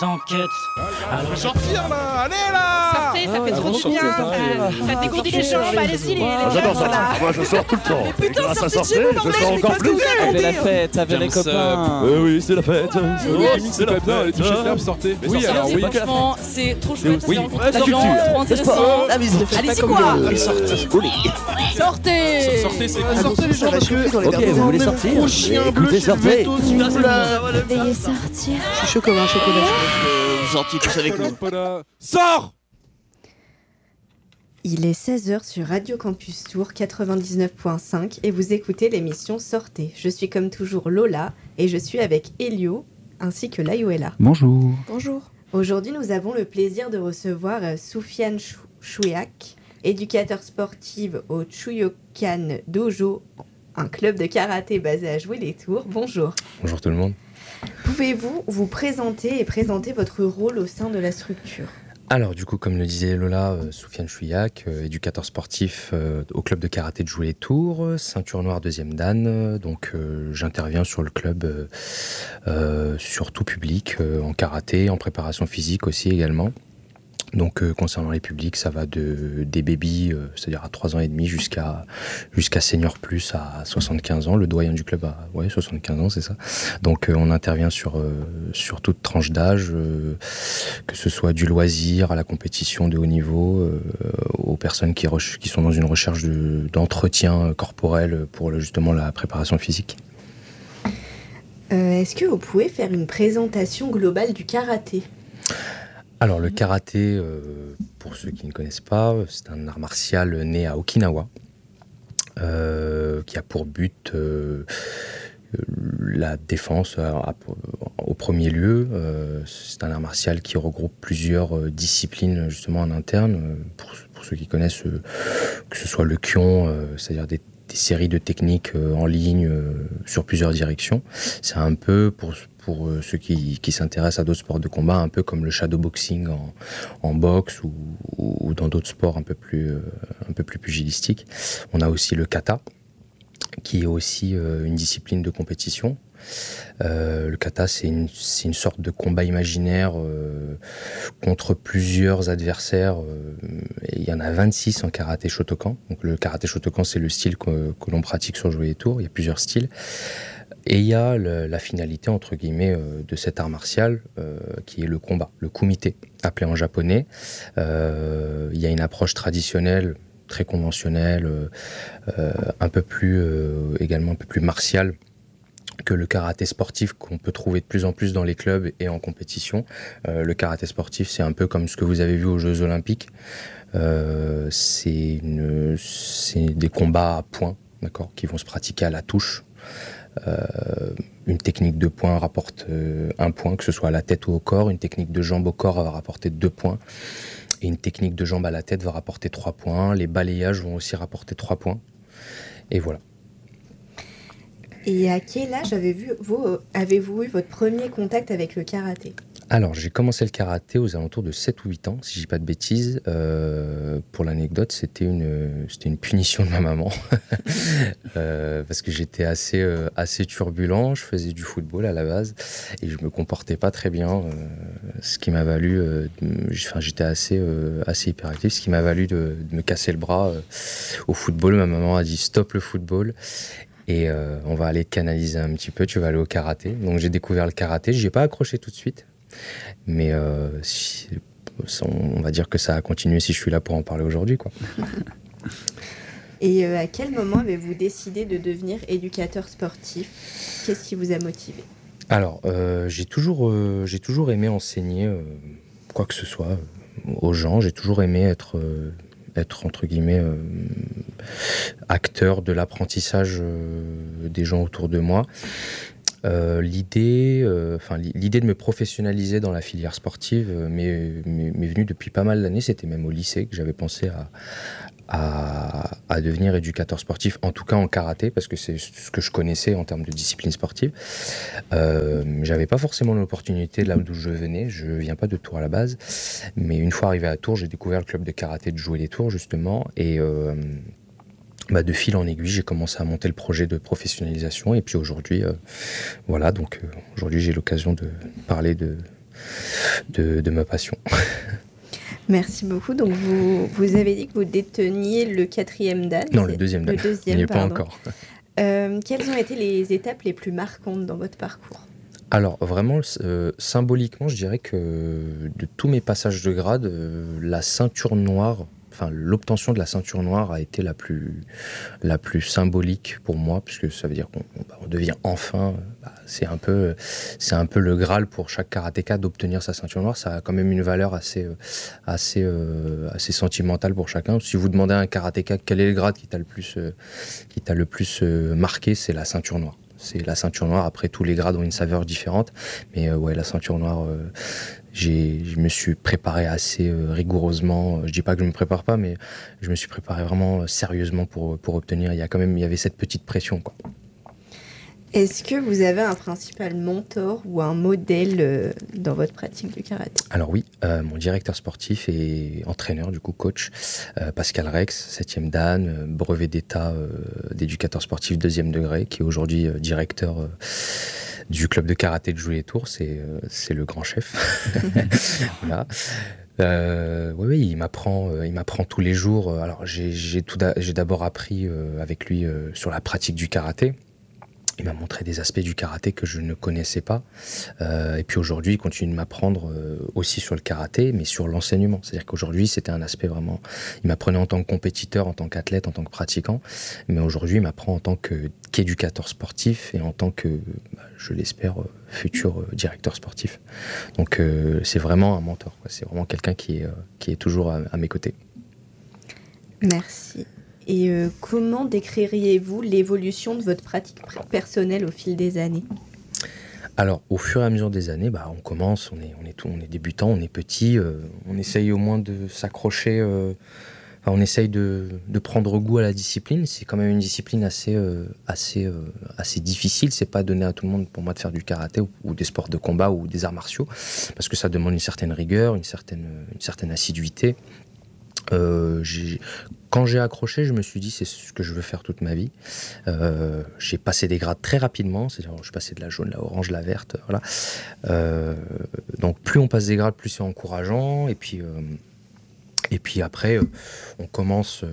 T'inquiète. Je vais sortir là, allez là. Sortez, ça fait trop du bien. Ça dégourdit les jambes, allez-y les J'adore jeunes, ça. là. Moi je sors tout le temps. Mais putain, Grâce à sortez de chez sortir, vous, je sors encore plus. Avec la fête, avec les copains. Oui, c'est la fête. C'est la bien, les touches de sortez. Oui, alors oui. Franchement, c'est trop chouette. Oui, La culture, trop intéressant. Allez-y quoi. Sortez. Sortez, c'est Sortez les gens parce que Ok, vous voulez sortir? Au chien bleu, Écoutez, je suis sortez. veto, s'il vous plaît. Veuillez sortir. Je suis chaud comme un chocolat. Sortis tous avec nous. Sors. Il est 16h sur Radio Campus Tour 99.5 et vous écoutez l'émission Sortez. Je suis comme toujours Lola et je suis avec Elio ainsi que Layuela. Bonjour. Bonjour. Aujourd'hui, nous avons le plaisir de recevoir Soufiane Chouiak, éducateur sportif au Chuyokan Dojo, un club de karaté basé à Joué-les-Tours. Bonjour. Bonjour tout le monde. Pouvez-vous vous présenter et présenter votre rôle au sein de la structure ? Alors du coup, comme le disait Lola, Soufiane Chouiak, éducateur sportif au club de karaté de Joué-les-Tours, ceinture noire 2e dan. Donc j'interviens sur le club, sur tout public, en karaté, en préparation physique aussi également. Donc concernant les publics, ça va des bébés, c'est-à-dire à 3 ans et demi, jusqu'à senior plus à 75 ans. Le doyen du club a 75 ans, c'est ça. Donc on intervient sur toute tranche d'âge, que ce soit du loisir à la compétition de haut niveau, aux personnes qui sont dans une recherche d'entretien corporel pour justement la préparation physique. Est-ce que vous pouvez faire une présentation globale du karaté ? Alors le karaté, pour ceux qui ne connaissent pas, c'est un art martial né à Okinawa, qui a pour but la défense au premier lieu. C'est un art martial qui regroupe plusieurs disciplines justement en interne. Pour ceux qui connaissent, que ce soit le Kyon, c'est-à-dire des séries de techniques en ligne sur plusieurs directions. C'est un peu, pour ceux qui s'intéressent à d'autres sports de combat, un peu comme le shadowboxing en boxe ou dans d'autres sports un peu plus pugilistiques. On a aussi le kata, qui est aussi une discipline de compétition. Le kata, c'est une sorte de combat imaginaire contre plusieurs adversaires. Il y en a 26 en karaté Shotokan. Donc le karaté Shotokan, c'est le style que l'on pratique sur Joué-les-Tours. Il y a plusieurs styles. Et il y a la finalité, entre guillemets, de cet art martial, qui est le combat, le kumite, appelé en japonais. Il y a une approche traditionnelle, très conventionnelle, également un peu plus martiale, que le karaté sportif qu'on peut trouver de plus en plus dans les clubs et en compétition. Le karaté sportif, c'est un peu comme ce que vous avez vu aux Jeux Olympiques. C'est des combats à points, d'accord, qui vont se pratiquer à la touche. Une technique de poing rapporte 1 point, que ce soit à la tête ou au corps. Une technique de jambe au corps va rapporter 2 points. Et une technique de jambe à la tête va rapporter 3 points. Les balayages vont aussi rapporter 3 points. Et voilà. Et à quel âge avez-vous eu votre premier contact avec le karaté ? Alors, j'ai commencé le karaté aux alentours de 7 ou 8 ans, si je dis pas de bêtises. Pour l'anecdote, c'était une punition de ma maman. Parce que j'étais assez turbulent, je faisais du football à la base, et je me comportais pas très bien, ce qui m'a valu... j'étais assez hyperactif, ce qui m'a valu de me casser le bras au football. Ma maman a dit « stop le football ». Et on va aller canaliser un petit peu, tu vas aller au karaté. Donc j'ai découvert le karaté, j'y ai pas accroché tout de suite. Mais on va dire que ça a continué si je suis là pour en parler aujourd'hui, quoi. Et à quel moment avez-vous décidé de devenir éducateur sportif ? Qu'est-ce qui vous a motivé ? Alors, j'ai toujours aimé enseigner quoi que ce soit aux gens. J'ai toujours aimé être entre guillemets acteur de l'apprentissage des gens autour de moi. L'idée de me professionnaliser dans la filière sportive m'est venue depuis pas mal d'années. C'était même au lycée que j'avais pensé à devenir éducateur sportif, en tout cas en karaté, parce que c'est ce que je connaissais en termes de discipline sportive. J'avais pas forcément l'opportunité de là d'où je venais. Je viens pas de Tours à la base, mais une fois arrivé à Tours, j'ai découvert le club de karaté de Joué-les-Tours justement, et de fil en aiguille, j'ai commencé à monter le projet de professionnalisation, et puis aujourd'hui, aujourd'hui j'ai l'occasion de parler de ma passion. Merci beaucoup. Donc, vous avez dit que vous déteniez le 4e dan. Non, le 2e dan. Il n'y est pas encore. Quelles ont été les étapes les plus marquantes dans votre parcours ? Alors vraiment, symboliquement, je dirais que de tous mes passages de grade, la ceinture noire, enfin l'obtention de la ceinture noire a été la plus symbolique pour moi, puisque ça veut dire qu'on devient enfin, c'est un peu le Graal pour chaque karatéka d'obtenir sa ceinture noire. Ça a quand même une valeur assez sentimentale pour chacun. Si vous demandez à un karatéka quel est le grade qui t'a le plus marqué, c'est la ceinture noire. C'est la ceinture noire. Après, tous les grades ont une saveur différente. Mais ouais, la ceinture noire, je me suis préparé assez rigoureusement. Je dis pas que je me prépare pas, mais je me suis préparé vraiment sérieusement pour obtenir. Il y avait cette petite pression, quoi. Est-ce que vous avez un principal mentor ou un modèle dans votre pratique du karaté ? Alors oui, mon directeur sportif et entraîneur, du coup coach, Pascal Rex, 7e dan, brevet d'état d'éducateur sportif 2e degré, qui est aujourd'hui directeur du club de karaté de Jouy-les-Tours, c'est le grand chef. Voilà. Oui, il m'apprend tous les jours. Alors j'ai d'abord appris avec lui sur la pratique du karaté. Il m'a montré des aspects du karaté que je ne connaissais pas. Et puis aujourd'hui, il continue de m'apprendre aussi sur le karaté, mais sur l'enseignement. C'est-à-dire qu'aujourd'hui, c'était un aspect vraiment... Il m'apprenait en tant que compétiteur, en tant qu'athlète, en tant que pratiquant. Mais aujourd'hui, il m'apprend en tant qu'éducateur sportif et en tant que, je l'espère, futur directeur sportif. Donc c'est vraiment un mentor, quoi. C'est vraiment quelqu'un qui est toujours à mes côtés. Merci. Et comment décririez-vous l'évolution de votre pratique personnelle au fil des années ? Alors, au fur et à mesure des années, on commence, on est débutant, on est petit, on essaye au moins de s'accrocher, on essaye de prendre goût à la discipline. C'est quand même une discipline assez difficile. C'est pas donné à tout le monde, pour moi, de faire du karaté ou des sports de combat ou des arts martiaux, parce que ça demande une certaine rigueur, une certaine assiduité. Quand j'ai accroché, je me suis dit c'est ce que je veux faire toute ma vie. J'ai passé des grades très rapidement, c'est-à-dire je suis passé de la jaune, la orange, la verte, voilà. Donc plus on passe des grades, plus c'est encourageant. Et puis après, on commence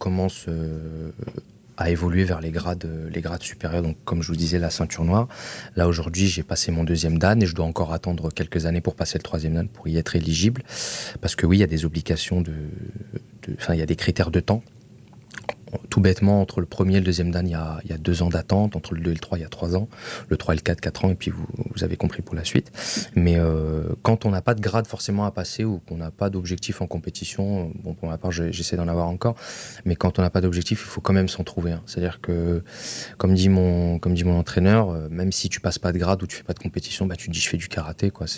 à évoluer vers les grades supérieurs. Donc comme je vous disais, la ceinture noire. Là aujourd'hui, j'ai passé mon 2e dan et je dois encore attendre quelques années pour passer le 3e dan pour y être éligible. Parce que oui, il y a des obligations il y a des critères de temps. Tout bêtement, entre le 1er et le 2e dan, il y a 2 ans d'attente. Entre le 2 et le 3, il y a 3 ans. Le 3 et le 4, 4 ans. Et puis vous avez compris pour la suite. Mais quand on n'a pas de grade forcément à passer ou qu'on n'a pas d'objectif en compétition, bon, pour ma part, j'essaie d'en avoir encore. Mais quand on n'a pas d'objectif, il faut quand même s'en trouver un. C'est-à-dire que, comme dit mon entraîneur, même si tu passes pas de grade ou tu fais pas de compétition, tu te dis je fais du karaté, quoi.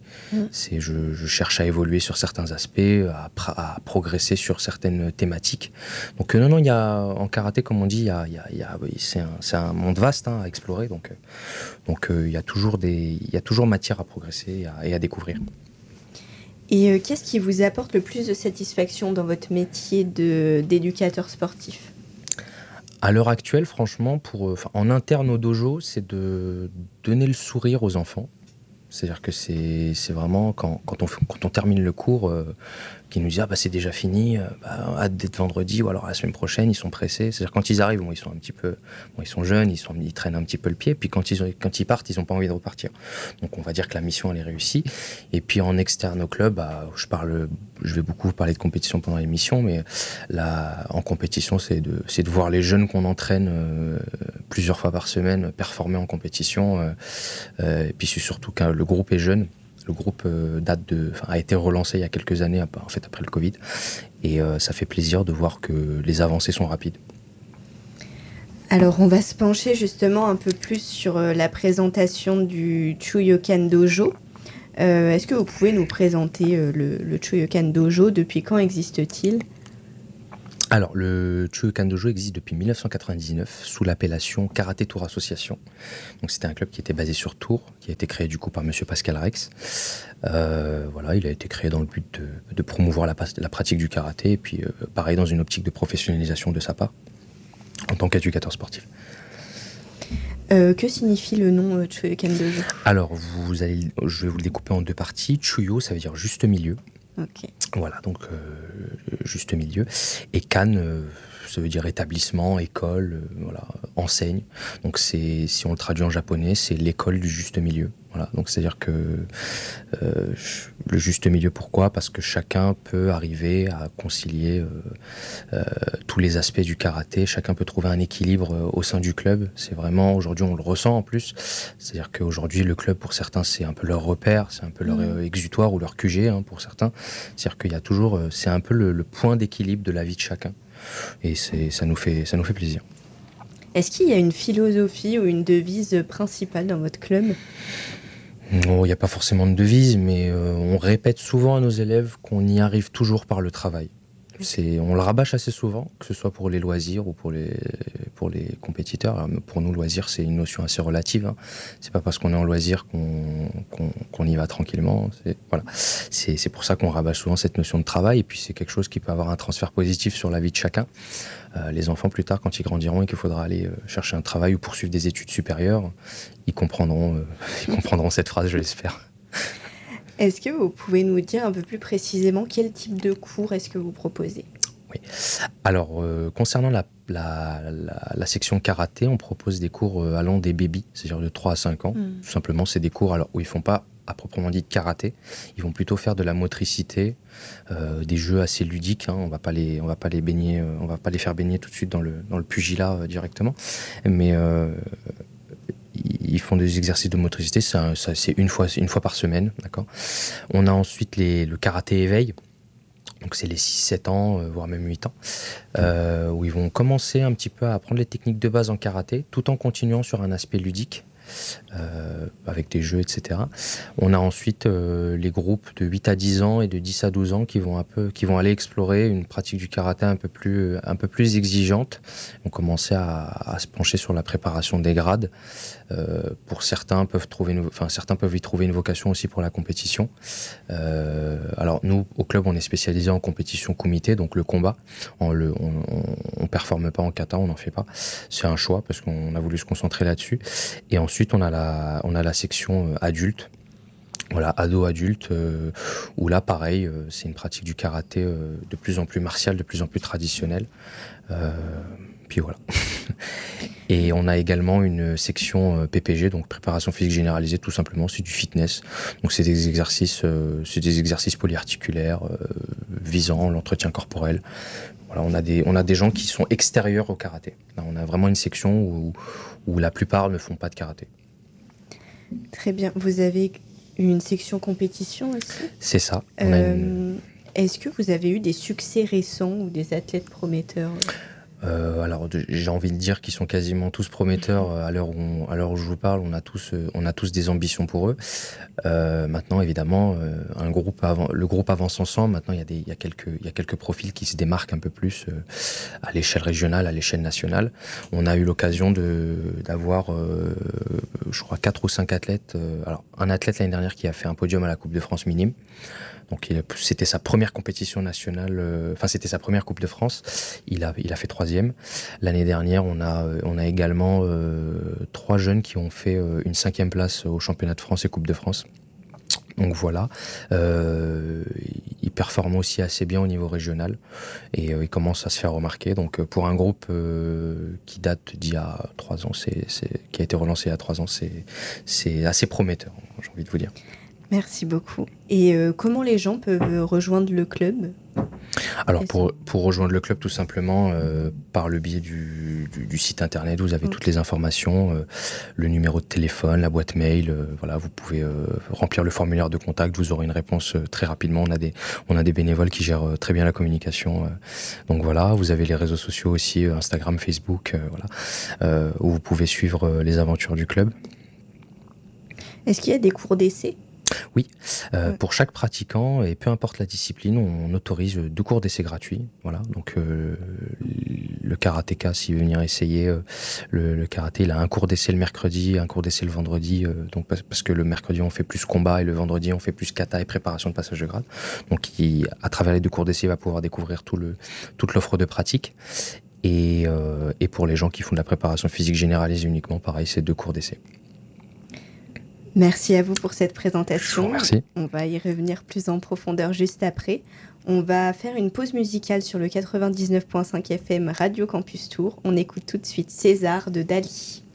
Je cherche à évoluer sur certains aspects, à progresser sur certaines thématiques. Donc non, il y a en karaté, comme on dit, c'est un monde vaste à explorer, donc il y a toujours matière à progresser et à découvrir. Et qu'est-ce qui vous apporte le plus de satisfaction dans votre métier d'éducateur sportif ? À l'heure actuelle, franchement, en interne au dojo, c'est de donner le sourire aux enfants. C'est-à-dire que c'est vraiment quand on termine le cours, qui nous disent c'est déjà fini, hâte d'être vendredi ou alors la semaine prochaine, ils sont pressés. C'est-à-dire quand ils arrivent, ils sont un petit peu, ils sont jeunes, ils traînent un petit peu le pied, puis quand ils partent, ils n'ont pas envie de repartir. Donc on va dire que la mission elle est réussie. Et puis en externe au club, je vais beaucoup parler de compétition pendant l'émission, mais là en compétition c'est de voir les jeunes qu'on entraîne plusieurs fois par semaine performer en compétition. Et puis c'est surtout que le groupe est jeune. Le groupe a été relancé il y a quelques années, en fait après le Covid, et ça fait plaisir de voir que les avancées sont rapides. Alors on va se pencher justement un peu plus sur la présentation du Chuyokan Dojo. Est-ce que vous pouvez nous présenter le Chuyokan Dojo ? Depuis quand existe-t-il ? Alors, le Chuyokan Dojo existe depuis 1999 sous l'appellation Karaté Tours Association. Donc, c'était un club qui était basé sur Tours, qui a été créé du coup par monsieur Pascal Rex. Voilà, il a été créé dans le but de promouvoir la pratique du karaté et puis pareil dans une optique de professionnalisation de sa part en tant qu'éducateur sportif. Que signifie le nom Chuyokan Dojo? Alors, je vais vous le découper en deux parties. Chuyo, ça veut dire juste milieu. Ok. Voilà, donc juste milieu. Et kan, ça veut dire établissement, école, voilà, enseigne. Donc si on le traduit en japonais, c'est l'école du juste milieu. Voilà, donc c'est-à-dire que le juste milieu, pourquoi? Parce que chacun peut arriver à concilier tous les aspects du karaté, chacun peut trouver un équilibre au sein du club. C'est vraiment, aujourd'hui on le ressent en plus, c'est-à-dire qu'aujourd'hui le club pour certains c'est un peu leur repère, c'est un peu leur exutoire ou leur QG pour certains. C'est-à-dire qu'il y a toujours, c'est un peu le point d'équilibre de la vie de chacun. Et ça nous fait plaisir. Est-ce qu'il y a une philosophie ou une devise principale dans votre club? Non, il n'y a pas forcément de devise, mais on répète souvent à nos élèves qu'on y arrive toujours par le travail. On le rabâche assez souvent, que ce soit pour les loisirs ou pour les compétiteurs. Pour nous, loisir, c'est une notion assez relative. C'est pas parce qu'on est en loisir qu'on y va tranquillement. Voilà. C'est pour ça qu'on rabâche souvent cette notion de travail. Et puis, c'est quelque chose qui peut avoir un transfert positif sur la vie de chacun. Les enfants, plus tard, quand ils grandiront et qu'il faudra aller chercher un travail ou poursuivre des études supérieures, ils comprendront cette phrase, je l'espère. Est-ce que vous pouvez nous dire un peu plus précisément quel type de cours est-ce que vous proposez? Oui. Alors, concernant la section karaté, on propose des cours allant des bébés, c'est-à-dire de 3 à 5 ans. Tout simplement, c'est des cours où ils ne font pas à proprement dit de karaté. Ils vont plutôt faire de la motricité, des jeux assez ludiques. On va pas les baigner, on va pas les faire baigner tout de suite dans le pugilat directement. Mais ils font des exercices de motricité, c'est une fois par semaine, d'accord. On a ensuite le karaté éveil, donc c'est les 6-7 ans, voire même 8 ans, où ils vont commencer un petit peu à apprendre les techniques de base en karaté, tout en continuant sur un aspect ludique, avec des jeux, etc. On a ensuite les groupes de 8 à 10 ans et de 10 à 12 ans qui vont aller explorer une pratique du karaté un peu plus exigeante. On commence à se pencher sur la préparation des grades. Pour certains certains peuvent y trouver une vocation aussi pour la compétition. Alors nous, au club, on est spécialisé en compétition kumité, donc le combat. On performe pas en kata, on n'en fait pas. C'est un choix parce qu'on a voulu se concentrer là-dessus. Et ensuite, on a la section adulte. Voilà, ado-adulte, où là, pareil, c'est une pratique du karaté de plus en plus martiale, de plus en plus traditionnelle. Puis voilà. Et on a également une section PPG, donc préparation physique généralisée, tout simplement, c'est du fitness. Donc c'est des exercices polyarticulaires visant l'entretien corporel. Voilà, on a des gens qui sont extérieurs au karaté. Là, on a vraiment une section où la plupart ne font pas de karaté. Très bien. Vous avez une section compétition aussi? C'est ça. Est-ce que vous avez eu des succès récents ou des athlètes prometteurs? Alors, j'ai envie de dire qu'ils sont quasiment tous prometteurs à l'heure où je vous parle. On a tous des ambitions pour eux. Maintenant, évidemment, le groupe avance ensemble. Maintenant, il y a quelques profils qui se démarquent un peu plus à l'échelle régionale, à l'échelle nationale. On a eu l'occasion d'avoir, je crois, 4 ou 5 athlètes. Alors, un athlète l'année dernière qui a fait un podium à la Coupe de France minime. Donc c'était sa première compétition nationale, c'était sa première Coupe de France. Il a fait 3e. L'année dernière, on a également 3 jeunes qui ont fait une 5e place au championnat de France et Coupe de France. Donc voilà, ils performent aussi assez bien au niveau régional et ils commencent à se faire remarquer. Donc pour un groupe qui date d'il y a 3 ans, qui a été relancé il y a 3 ans, c'est assez prometteur, j'ai envie de vous dire. Merci beaucoup. Et comment les gens peuvent rejoindre le club ? Alors pour rejoindre le club, tout simplement par le biais du site internet, vous avez toutes les informations, le numéro de téléphone, la boîte mail, voilà, vous pouvez remplir le formulaire de contact, vous aurez une réponse très rapidement. On a des bénévoles qui gèrent très bien la communication, donc voilà. Vous avez les réseaux sociaux aussi, Instagram, Facebook, voilà, où vous pouvez suivre les aventures du club. Est-ce qu'il y a des cours d'essai ? Oui, pour chaque pratiquant, et peu importe la discipline, on autorise 2 cours d'essai gratuits. Voilà, donc le karatéka, s'il veut venir essayer le karaté, il a un cours d'essai le mercredi, un cours d'essai le vendredi, donc parce que le mercredi on fait plus combat et le vendredi on fait plus kata et préparation de passage de grade. Donc à travers les 2 cours d'essai, il va pouvoir découvrir toute l'offre de pratique. Et pour les gens qui font de la préparation physique généralisée uniquement, pareil, c'est 2 cours d'essai. Merci à vous pour cette présentation. Merci. On va y revenir plus en profondeur juste après. On va faire une pause musicale sur le 99.5 FM Radio Campus Tour. On écoute tout de suite César de Dali.